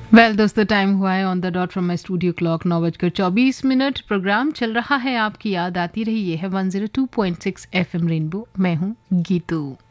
दोस्तों, टाइम हुआ है on the dot from my studio clock 9:24 programme चल रहा है आपकी याद आती रही। ये है 102.6 FM रेनबो। मैं हूँ गीतू।